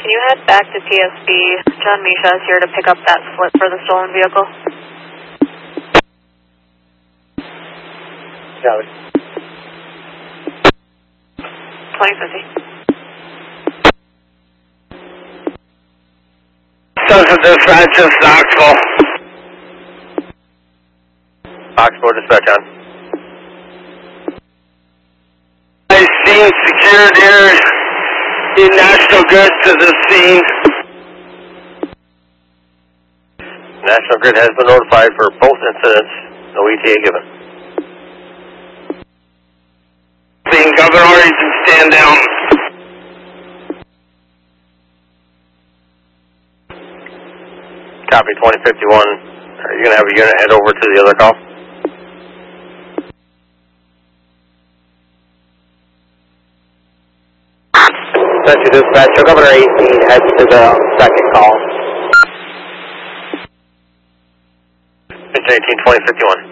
can you head back to TSB? John Misha is here to pick up that slip for the stolen vehicle. Copy. 2050. Sunset Dispatch, this is Oxbow. Oxbow Dispatch on. I seen secured here in National Grid to the scene. National Grid has been notified for both incidents. No ETA given. Being Governor Arlington, stand down. Copy 2051. Are you going to have a unit head over to the other call? Central Dispatch, Governor 18 heads to the second call. Central 18, 2051.